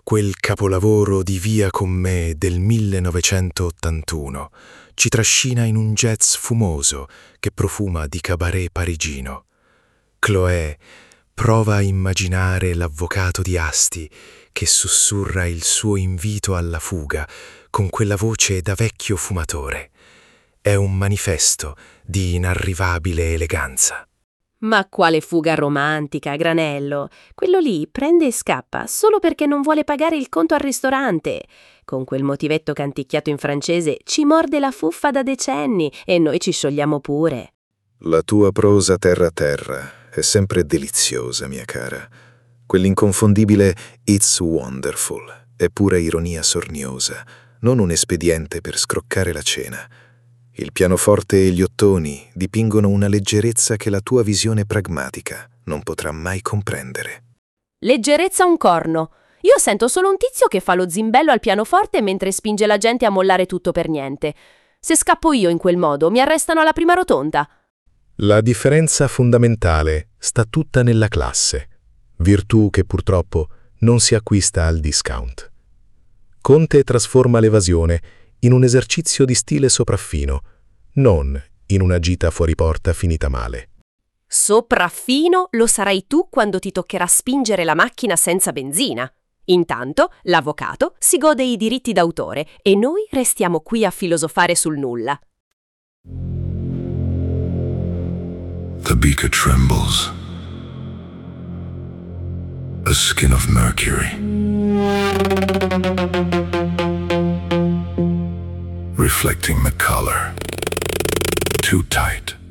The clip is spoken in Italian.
quel capolavoro di Via con me del 1981 ci trascina in un jazz fumoso che profuma di cabaret parigino. Chloé prova a immaginare l'avvocato di Asti che sussurra il suo invito alla fuga con quella voce da vecchio fumatore. È un manifesto di inarrivabile eleganza. Ma quale fuga romantica, Granello! Quello lì prende e scappa solo perché non vuole pagare il conto al ristorante. Con quel motivetto canticchiato in francese ci morde la fuffa da decenni e noi ci sciogliamo pure. La tua prosa terra a terra è sempre deliziosa, mia cara. Quell'inconfondibile "It's wonderful" è pura ironia sorniosa, non un espediente per scroccare la cena. Il pianoforte e gli ottoni dipingono una leggerezza che la tua visione pragmatica non potrà mai comprendere. Leggerezza un corno! Io sento solo un tizio che fa lo zimbello al pianoforte mentre spinge la gente a mollare tutto per niente. Se scappo io in quel modo, mi arrestano alla prima rotonda. La differenza fondamentale sta tutta nella classe, virtù che purtroppo non si acquista al discount. Conte trasforma l'evasione in un esercizio di stile sopraffino, non in una gita fuori porta finita male. Sopraffino lo sarai tu quando ti toccherà spingere la macchina senza benzina. Intanto l'avvocato si gode i diritti d'autore e noi restiamo qui a filosofare sul nulla. The beaker trembles. A skin of mercury. Reflecting the color. Too tight.